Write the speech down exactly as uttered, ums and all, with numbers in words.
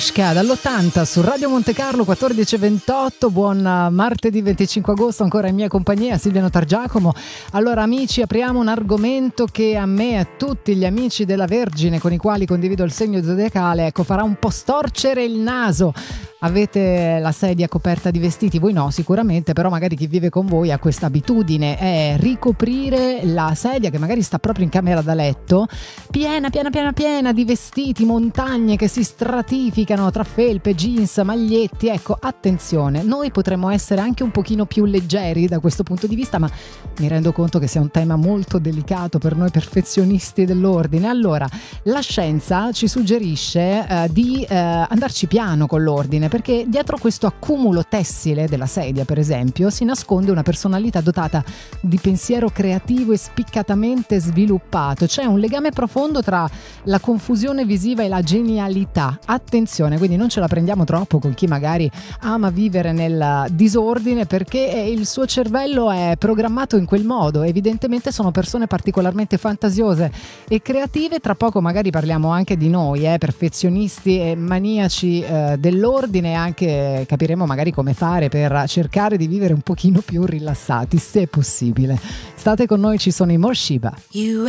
Dall'ottanta su Radio Monte Carlo quattordici e ventotto. Buon martedì venticinque agosto, ancora in mia compagnia Silvia Notargiacomo. Allora amici, apriamo un argomento che a me e a tutti gli amici della Vergine con i quali condivido il segno zodiacale, ecco, farà un po' storcere il naso. Avete la sedia coperta di vestiti? Voi no, sicuramente, però magari chi vive con voi ha questa abitudine, è ricoprire la sedia che magari sta proprio in camera da letto, piena, piena, piena, piena di vestiti, montagne che si stratificano tra felpe, jeans, maglietti. Ecco, attenzione, noi potremmo essere anche un pochino più leggeri da questo punto di vista, ma mi rendo conto che sia un tema molto delicato per noi perfezionisti dell'ordine. Allora, la scienza ci suggerisce eh, di eh, andarci piano con l'ordine, perché dietro questo accumulo tessile della sedia, per esempio, si nasconde una personalità dotata di pensiero creativo e spiccatamente sviluppato. C'è un legame profondo tra la confusione visiva e la genialità. Attenzione, quindi non ce la prendiamo troppo con chi magari ama vivere nel disordine, perché il suo cervello è programmato in quel modo. Evidentemente sono persone particolarmente fantasiose e creative. Tra poco magari parliamo anche di noi, eh, perfezionisti e maniaci eh, dell'ordine. E anche capiremo magari come fare per cercare di vivere un pochino più rilassati, se è possibile. State con noi, ci sono i Morshiba. You